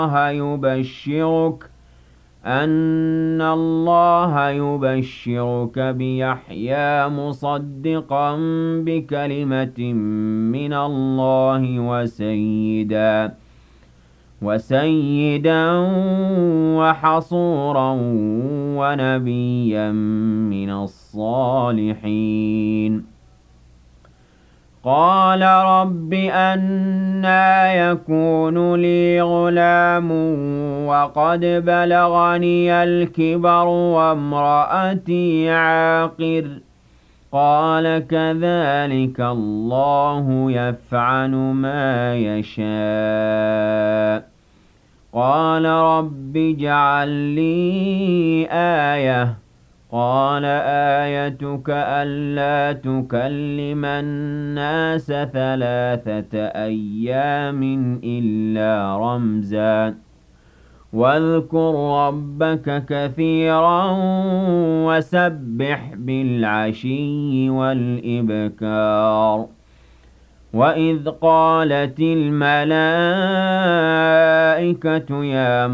الله يبشرك بيحيى مصدقا بكلمة من الله وسيدا وحصورا ونبيا من الصالحين. قال رب أنى يكون لي غلام وقد بلغني الكبر وامرأتي عاقر. قال كذلك الله يفعل ما يشاء. قال رب اجعل لي آية. قال آيتك ألا تكلم الناس 3 أيام إلا رمزا واذكر ربك كثيرا وسبح بالعشي والإبكار. وإذ قالت الملائكة يا